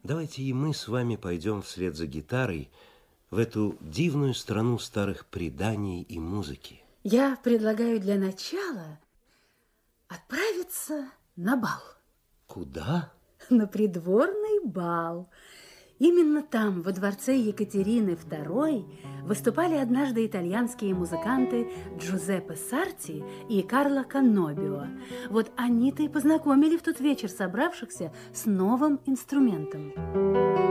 Давайте и мы с вами пойдем вслед за гитарой в эту дивную страну старых преданий и музыки. Я предлагаю для начала отправиться на бал. Куда? На придворный бал. Именно там, во дворце Екатерины II, выступали однажды итальянские музыканты Джузеппе Сарти и Карло Каннобио. Вот они-то и познакомили в тот вечер собравшихся с новым инструментом.